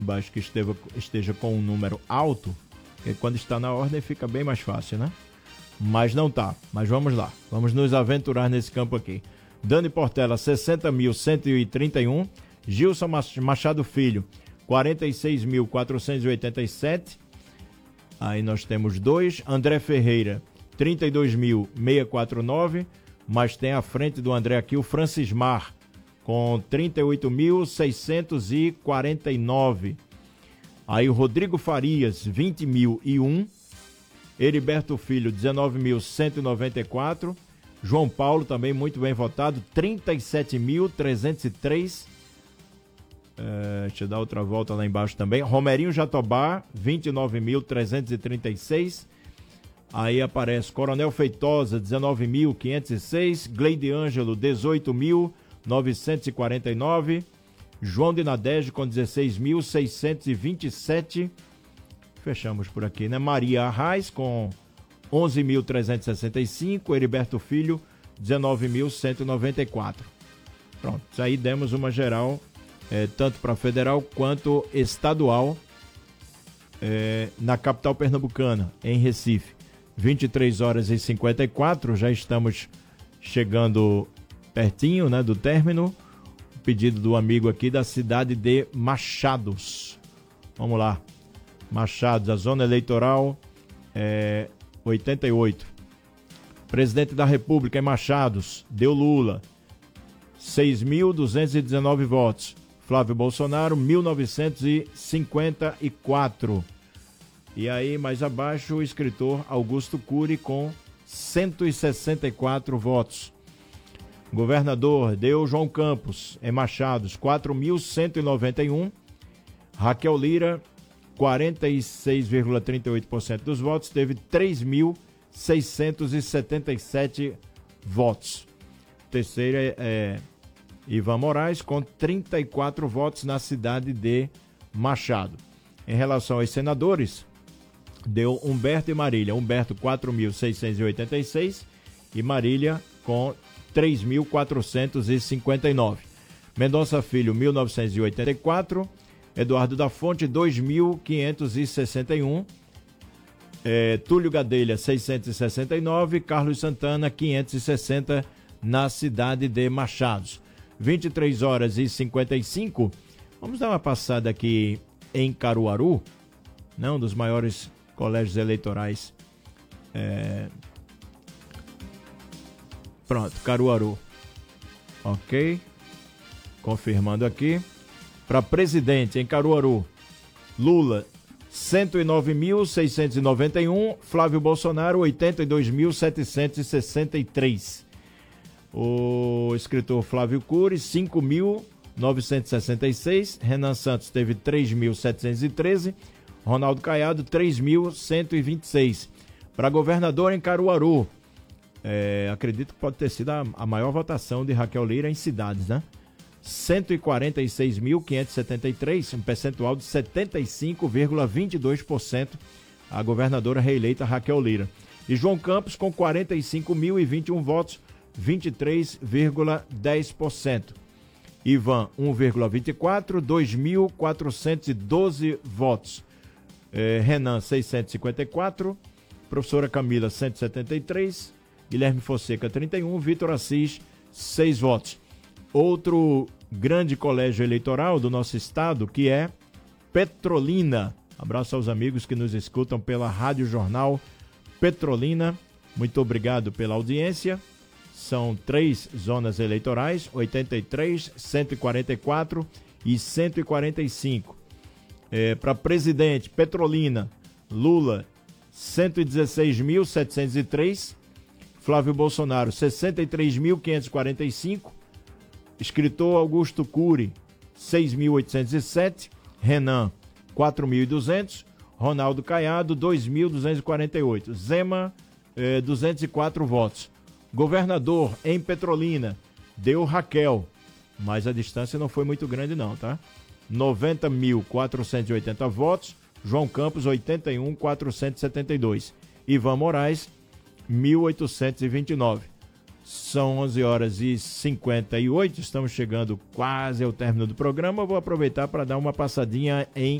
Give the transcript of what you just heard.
baixo que esteja com um número alto, porque quando está na ordem fica bem mais fácil, né? Mas não tá. Mas vamos lá. Vamos nos aventurar nesse campo aqui. Dani Portela, 60.131. Gilson Machado Filho, 46.487. Aí nós temos dois. André Ferreira, 32.649. Mas tem à frente do André aqui o Francismar, com 38.649. Aí o Rodrigo Farias, 20.001. Heriberto Filho, 19.194. João Paulo, também muito bem votado, 37.303. Deixa eu dar outra volta lá embaixo também. Romerinho Jatobá, 29.336. Aí aparece Coronel Feitosa, 19.506. Gleide Ângelo, 18.949. João de Nadege com 16.627. Fechamos por aqui, né? Maria Arraes com 11.365. Heriberto Filho, 19.194. Pronto, isso aí demos uma geral, tanto para federal quanto estadual, na capital pernambucana, em Recife. 23h54, já estamos chegando pertinho, né, do término. Pedido do amigo aqui da cidade de Machados. Vamos lá. Machados, a zona eleitoral 88. Presidente da República em Machados, deu Lula, 6.219 votos. Flávio Bolsonaro, 1.954. E aí, mais abaixo, o escritor Augusto Cury com 164 votos. Governador deu João Campos, em Machados, 4.191. Raquel Lira, 46,38% dos votos, teve 3.677 votos. Terceira é Ivan Moraes, com 34 votos na cidade de Machado. Em relação aos senadores, deu Humberto e Marília. Humberto, 4.686 e Marília com 3.459. Mendonça Filho, 1.984. Eduardo da Fonte, 2.561. Túlio Gadelha, 669. Carlos Santana, 560 na cidade de Machados. 23h55. Vamos dar uma passada aqui em Caruaru, um dos maiores colégios eleitorais. Pronto, Caruaru. Ok. Confirmando aqui. Para presidente em Caruaru, Lula, 109.691. Flávio Bolsonaro, 82.763. O escritor Flávio Cury, 5.966. Renan Santos teve 3.713. Ronaldo Caiado, 3.126. Para governador em Caruaru, acredito que pode ter sido a maior votação de Raquel Lira em cidades, né? 146.573, um percentual de 75,22%, a governadora reeleita Raquel Lira. E João Campos com 45.021 votos, 23,10%. Ivan, 1,24%, 2.412 votos. Renan, 654. Professora Camila, 173. Guilherme Fonseca, 31. Vitor Assis, 6 votos. Outro grande colégio eleitoral do nosso estado, que é Petrolina. Abraço aos amigos que nos escutam pela Rádio Jornal Petrolina. Muito obrigado pela audiência. São 3 zonas eleitorais, 83, 144 e 145. Para presidente, Petrolina, Lula, 116.703. Flávio Bolsonaro, 63.545. Escritor Augusto Cury, 6.807. Renan, 4.200. Ronaldo Caiado, 2.248. Zema, 204 votos. Governador em Petrolina, deu Raquel, mas a distância não foi muito grande não, tá? 90.480 votos. João Campos, 81.472. Ivan Moraes, 1.829. São 11h58, estamos chegando quase ao término do programa. Eu vou aproveitar para dar uma passadinha em